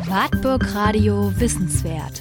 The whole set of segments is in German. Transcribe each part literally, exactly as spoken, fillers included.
Wartburg Radio Wissenswert.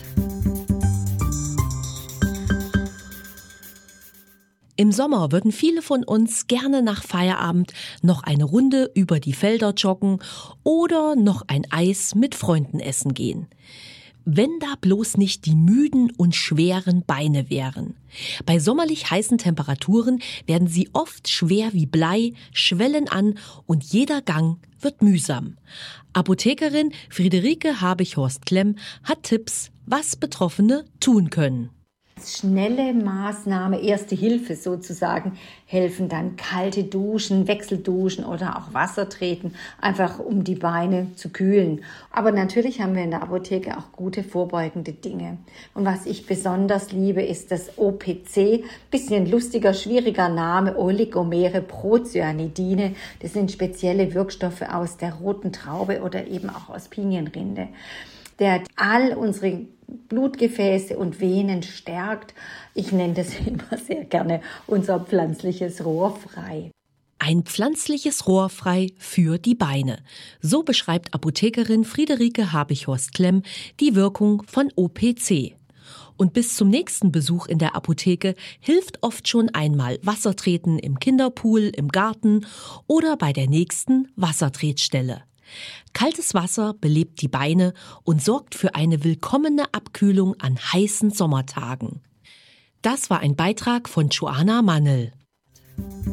Im Sommer würden viele von uns gerne nach Feierabend noch eine Runde über die Felder joggen oder noch ein Eis mit Freunden essen gehen. Wenn da bloß nicht die müden und schweren Beine wären. Bei sommerlich heißen Temperaturen werden sie oft schwer wie Blei, schwellen an und jeder Gang wird mühsam. Apothekerin Friederike Habichhorst-Klemm hat Tipps, was Betroffene tun können. Schnelle Maßnahme, erste Hilfe sozusagen, helfen dann kalte Duschen, Wechselduschen oder auch Wasser treten, einfach um die Beine zu kühlen. Aber natürlich haben wir in der Apotheke auch gute vorbeugende Dinge. Und was ich besonders liebe, ist das O P C, bisschen lustiger, schwieriger Name, Oligomere Procyanidine. Das sind spezielle Wirkstoffe aus der roten Traube oder eben auch aus Pinienrinde, der all unsere Blutgefäße und Venen stärkt. Ich nenne das immer sehr gerne unser pflanzliches Rohr frei. Ein pflanzliches Rohr frei für die Beine. So beschreibt Apothekerin Friederike Habichhorst-Klemm die Wirkung von O P C. Und bis zum nächsten Besuch in der Apotheke hilft oft schon einmal Wassertreten im Kinderpool, im Garten oder bei der nächsten Wassertretstelle. Kaltes Wasser belebt die Beine und sorgt für eine willkommene Abkühlung an heißen Sommertagen. Das war ein Beitrag von Joanna Mannel.